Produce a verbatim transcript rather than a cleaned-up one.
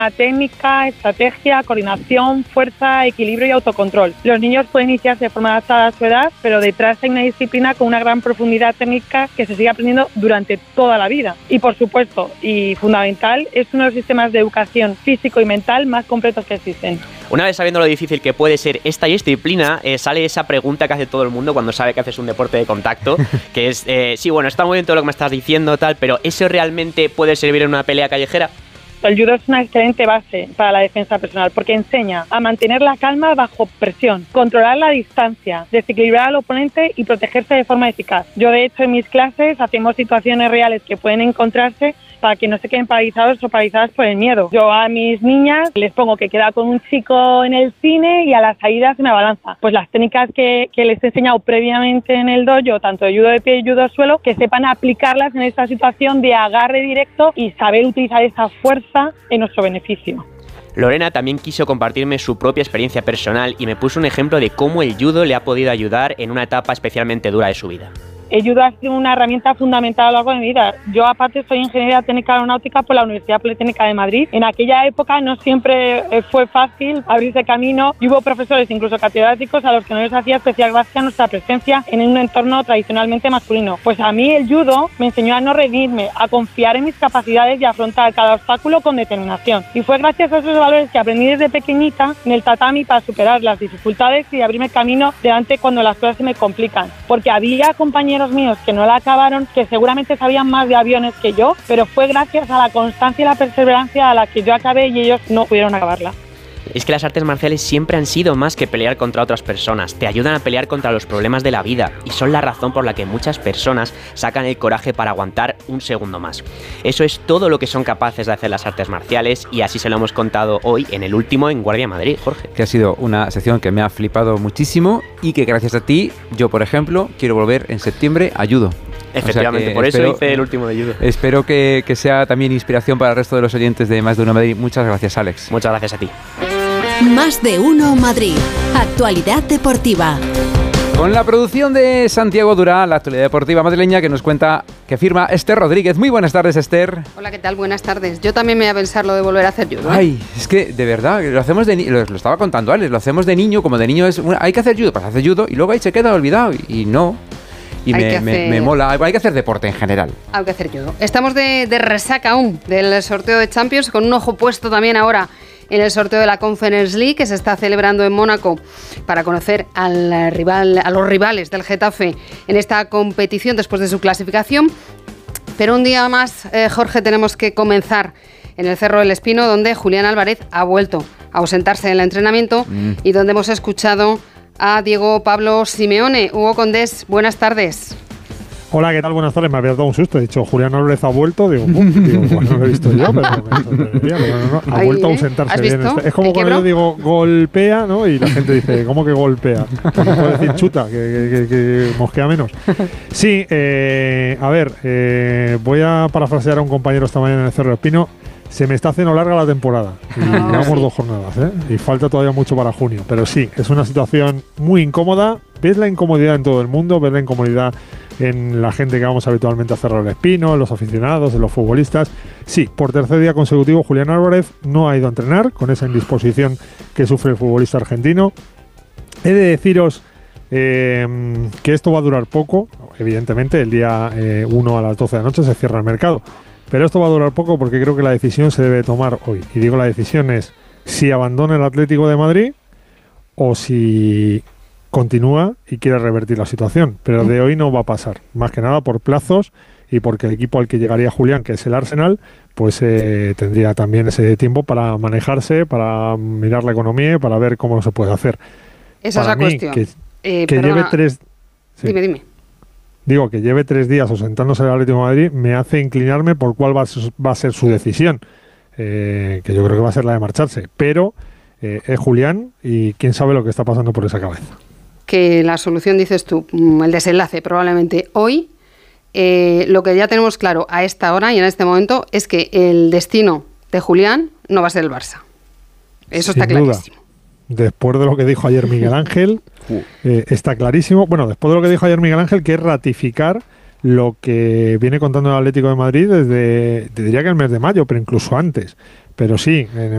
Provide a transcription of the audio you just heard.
técnica, estrategia, coordinación, fuerza, equilibrio y autocontrol. Los niños pueden iniciarse de forma adaptada a su edad, pero detrás hay una disciplina con una gran profundidad técnica que se sigue aprendiendo durante toda la vida. Y por supuesto, y fundamental, es uno de los sistemas de educación físico y mental más completos que existen. Una vez sabiendo lo difícil que puede ser esta disciplina, eh, sale esa pregunta que hace todo el mundo cuando sabe que haces un deporte de contacto, que es, eh, sí, bueno, está muy bien todo lo que me estás diciendo, tal, pero ¿eso realmente puede servir en una pelea callejera? El judo es una excelente base para la defensa personal porque enseña a mantener la calma bajo presión, controlar la distancia, desequilibrar al oponente y protegerse de forma eficaz. Yo, de hecho, en mis clases hacemos situaciones reales que pueden encontrarse para que no se queden paralizados o paralizadas por el miedo. Yo a mis niñas les pongo que queda con un chico en el cine y a la salida se me abalanza. Pues las técnicas que, que les he enseñado previamente en el dojo, tanto de judo de pie y judo suelo, que sepan aplicarlas en esta situación de agarre directo y saber utilizar esa fuerza en nuestro beneficio. Lorena también quiso compartirme su propia experiencia personal y me puso un ejemplo de cómo el judo le ha podido ayudar en una etapa especialmente dura de su vida. El judo ha sido una herramienta fundamental a lo largo de mi vida. Yo, aparte, soy ingeniera técnica aeronáutica por la Universidad Politécnica de Madrid. En aquella época no siempre fue fácil abrirse camino y hubo profesores, incluso catedráticos, a los que no les hacía especial gracia nuestra presencia en un entorno tradicionalmente masculino. Pues a mí el judo me enseñó a no rendirme, a confiar en mis capacidades y a afrontar cada obstáculo con determinación. Y fue gracias a esos valores que aprendí desde pequeñita en el tatami para superar las dificultades y abrirme camino delante cuando las cosas se me complican. Porque había compañeros míos que no la acabaron, que seguramente sabían más de aviones que yo, pero fue gracias a la constancia y la perseverancia a la que yo acabé y ellos no pudieron acabarla. Es que las artes marciales siempre han sido más que pelear contra otras personas, te ayudan a pelear contra los problemas de la vida y son la razón por la que muchas personas sacan el coraje para aguantar un segundo más. Eso es todo lo que son capaces de hacer las artes marciales y así se lo hemos contado hoy en el último en Guardia Madrid, Jorge. Que ha sido una sección que me ha flipado muchísimo y que gracias a ti, yo por ejemplo, quiero volver en septiembre a judo. Efectivamente, o sea por espero, eso hice el último de judo. Espero que, que sea también inspiración para el resto de los oyentes de Más de Uno Madrid. Muchas gracias, Alex. Muchas gracias a ti. Más de Uno Madrid. Actualidad deportiva. Con la producción de Santiago Durán, la actualidad deportiva madrileña que nos cuenta, que firma Esther Rodríguez. Muy buenas tardes, Esther. Hola, ¿qué tal? Buenas tardes. Yo también me voy a pensar lo de volver a hacer judo. Ay, es que de verdad, lo hacemos de niño, lo, lo estaba contando Alex, lo hacemos de niño, como de niño es, una, hay que hacer judo, pues hace judo y luego ahí se queda olvidado y, y no. Y me, hacer... me, me mola, hay que hacer deporte en general. Hay que hacer judo. Estamos de, de resaca aún del sorteo de Champions, con un ojo puesto también ahora en el sorteo de la Conference League que se está celebrando en Mónaco para conocer al rival, a los rivales del Getafe en esta competición después de su clasificación. Pero un día más, eh, Jorge, tenemos que comenzar en el Cerro del Espino, donde Julián Álvarez ha vuelto a ausentarse en el entrenamiento mm. y donde hemos escuchado a Diego Pablo Simeone. Hugo Condés, buenas tardes. Hola, ¿qué tal? Buenas tardes. Me había dado un susto. He dicho, Julián Álvarez ha vuelto. Digo, ¡pum! Digo, bueno, no lo he visto yo, pero me sorprendería. Pero no, no, ha Ahí, vuelto a ausentarse bien. Es como cuando yo digo golpea, ¿no? Y la gente dice, ¿cómo que golpea? Pues no puede decir chuta, que, que, que, que mosquea menos. Sí, eh, a ver, eh, voy a parafrasear a un compañero esta mañana en el Cerro del Espino. Se me está haciendo larga la temporada y oh, llevamos sí. dos jornadas, ¿eh? Y falta todavía mucho para junio. Pero sí, es una situación muy incómoda. Ves la incomodidad en todo el mundo, ves la incomodidad en la gente que vamos habitualmente a Cerro del Espino, en los aficionados, en los futbolistas. Sí, por tercer día consecutivo Julián Álvarez no ha ido a entrenar con esa indisposición que sufre el futbolista argentino. He de deciros eh, que esto va a durar poco. Evidentemente, el día eh, uno a las doce de la noche se cierra el mercado. Pero esto va a durar poco porque creo que la decisión se debe tomar hoy. Y digo, la decisión es si abandona el Atlético de Madrid o si continúa y quiere revertir la situación. Pero de hoy no va a pasar. Más que nada por plazos y porque el equipo al que llegaría Julián, que es el Arsenal, pues eh, tendría también ese tiempo para manejarse, para mirar la economía y para ver cómo se puede hacer. Esa para es la mí, cuestión. Que, eh, que lleve tres... Sí. Dime, dime. Digo, que lleve tres días ausentándose del Atlético de Madrid me hace inclinarme por cuál va a ser, va a ser su decisión, eh, que yo creo que va a ser la de marcharse, pero eh, es Julián y quién sabe lo que está pasando por esa cabeza. Que la solución, dices tú, el desenlace probablemente hoy, eh, lo que ya tenemos claro a esta hora y en este momento es que el destino de Julián no va a ser el Barça. Eso Sin está clarísimo. Duda. Después de lo que dijo ayer Miguel Ángel, eh, está clarísimo. Bueno, después de lo que dijo ayer Miguel Ángel, que es ratificar lo que viene contando el Atlético de Madrid desde, te diría que el mes de mayo, pero incluso antes. Pero sí, en